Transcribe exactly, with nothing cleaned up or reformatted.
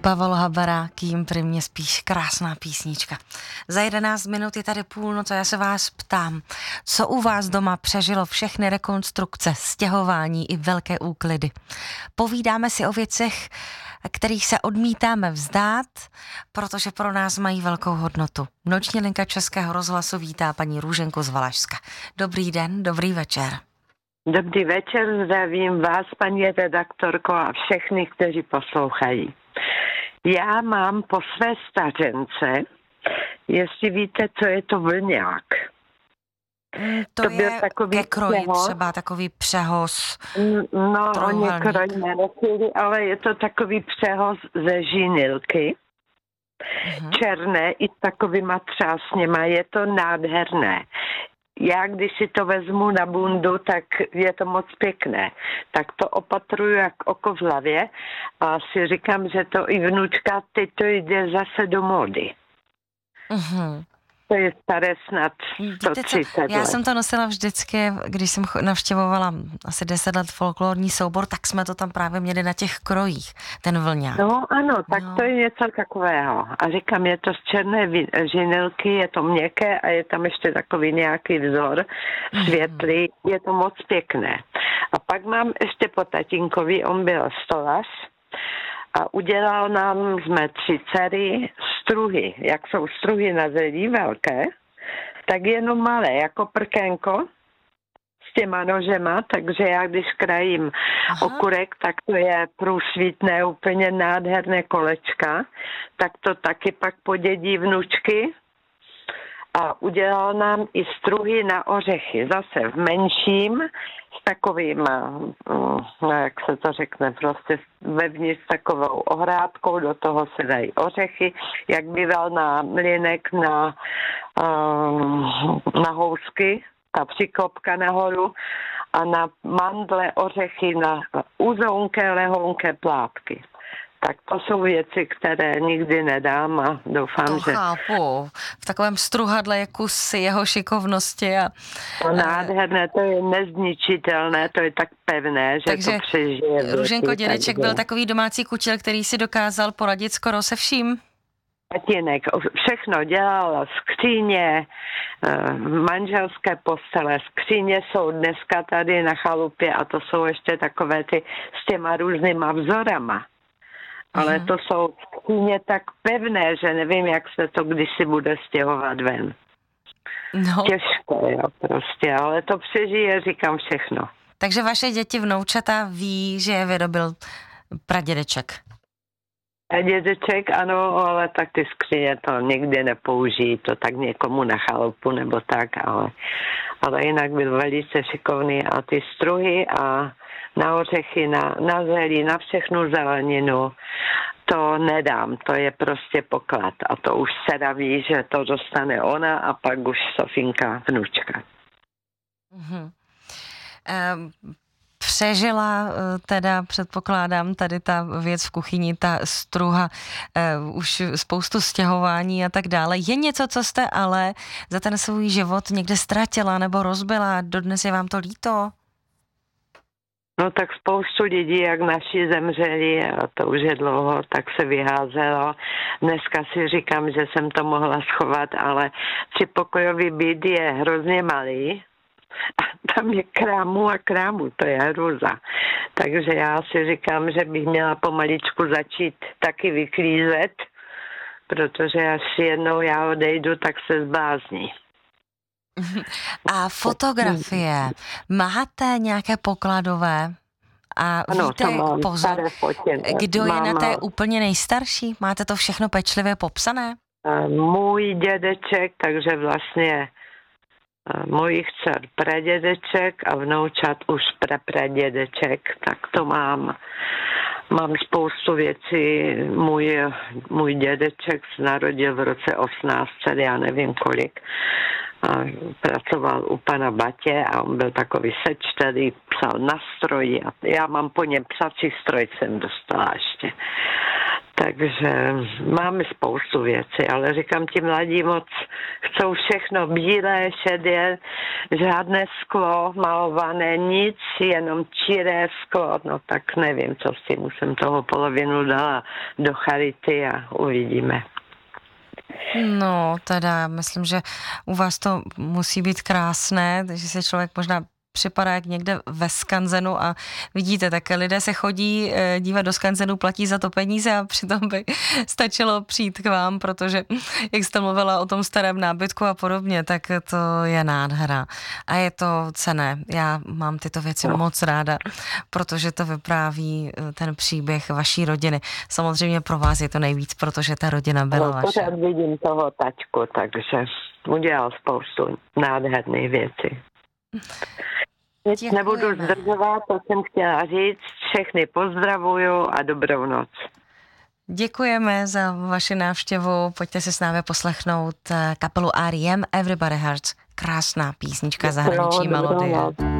Pavel Habera, Kým pri mě spíš, krásná písnička. Za jedenáct minut je tady půlnoc a já se vás ptám, co u vás doma přežilo všechny rekonstrukce, stěhování i velké úklidy. Povídáme si o věcech, kterých se odmítáme vzdát, protože pro nás mají velkou hodnotu. Noční linka Českého rozhlasu vítá paní Růženku z Valašska. Dobrý den, dobrý večer. Dobrý večer, zdravím vás, paní redaktorko, a všechny, kteří poslouchají. Já mám po své stařence, jestli víte, co je to vlňák. Mm, to, to je ke kroji přehoz. Třeba takový přehoz. No, oni kroj nenosili, ale je to takový přehoz ze žinilky. Uh-huh. Černé i s takovýma třásněma, je to nádherné. Já, když si to vezmu na bundu, tak je to moc pěkné. Tak to opatruju jak oko v hlavě a si říkám, že to i vnučka, teď to jde zase do módy. Uh-huh. To je staré snad sto třicet let. Já jsem to nosila vždycky, když jsem navštěvovala asi deset let folklorní soubor, tak jsme to tam právě měli na těch krojích, ten vlňák. No ano, tak no. To je něco takového. A říkám, je to z černé žinilky, je to měkké a je tam ještě takový nějaký vzor světlý, mm. je to moc pěkné. A pak mám ještě po tatínkovi, on byl stolař, a udělal nám z mé tři dcery struhy. Jak jsou struhy na zelí velké, tak jenom malé, jako prkénko s těma nožema, takže já když krajím Aha. okurek, tak to je průsvitné, úplně nádherné kolečka, tak to taky pak podědí vnučky. A udělal nám i struhy na ořechy, zase v menším, s takovým, no, jak se to řekne, prostě vevnitř s takovou ohrádkou, do toho se dají ořechy, jak býval na mlýnek na, um, na housky, ta přiklopka nahoru, a na mandle ořechy, na uzounké, lehonké plátky. Tak to jsou věci, které nikdy nedám a doufám, to že... To chápu. V takovém struhadle je kus jeho šikovnosti. A, to nádherné, to je nezničitelné, to je tak pevné, že takže to přežije. Růženko, dědeček byl takový domácí kutil, který si dokázal poradit skoro se vším? Tatínek všechno dělal, skříně, manželské postele, skříně jsou dneska tady na chalupě a to jsou ještě takové ty s těma různýma vzorama. Ale to jsou skříně tak pevné, že nevím, jak se to kdysi bude stěhovat ven. No. Těžké, jo, prostě, ale to přežije, říkám všechno. Takže vaše děti vnoučata ví, že je vyrobil pradědeček. Pradědeček, ano, ale tak ty skříně to nikdy nepoužijí, to tak někomu na chalupu nebo tak, ale, ale jinak byl velice šikovný a ty struhy a na ořechy, na, na zelí, na všechnu zeleninu, to nedám, to je prostě poklad. A to už dcera ví, že to dostane ona a pak už Sofinka, vnučka. Mm-hmm. Um... Přežila teda, předpokládám, tady ta věc v kuchyni, ta struha, uh, už spoustu stěhování a tak dále. Je něco, co jste ale za ten svůj život někde ztratila nebo rozbila? Dodnes je vám to líto? No tak spoustu lidí, jak naši zemřeli, a to už je dlouho, tak se vyházelo. Dneska si říkám, že jsem to mohla schovat, ale třipokojový byt je hrozně malý. A tam je krámu a krámu, to je hrůza. Takže já si říkám, že bych měla pomaličku začít taky vyklízet, protože až jednou já odejdu, tak se zblázní. A fotografie, máte nějaké pokladové? A ano, víte, mám pozor, kdo je Máma. na té úplně nejstarší? Máte to všechno pečlivě popsané? Můj dědeček, takže vlastně mojich dcer pradědeček a vnoučat už prapradědeček, tak to mám. Mám spoustu věcí. Můj, můj dědeček se narodil v roce osmnáct set, já nevím kolik. A pracoval u pana Batě a on byl takový sečtelý, psal na stroji a já mám po něm psací stroj, jsem dostala ještě. Takže máme spoustu věcí, ale říkám, ti mladí moc chcou všechno bílé, šedé, žádné sklo, malované, nic, jenom čiré sklo, no tak nevím, co s tím, už jsem toho polovinu dala do charity a uvidíme. No, teda, myslím, že u vás to musí být krásné, že se člověk možná připadá jak někde ve skanzenu a vidíte, tak lidé se chodí dívat do skanzenu, platí za to peníze a přitom by stačilo přijít k vám, protože jak jste mluvila o tom starém nábytku a podobně, tak to je nádhera a je to cenné. Já mám tyto věci no. moc ráda, protože to vypráví ten příběh vaší rodiny. Samozřejmě pro vás je to nejvíc, protože ta rodina byla no, vaše. Pořád vidím toho tačku, takže udělal spoustu nádherných věcí. Děkujeme. Nebudu zdržovat, to jsem chtěla říct. Všechny pozdravuju a dobrou noc. Děkujeme za vaši návštěvu. Pojďte si s námi poslechnout kapelu R E M Everybody Hurts. Krásná písnička, zahraniční melodie.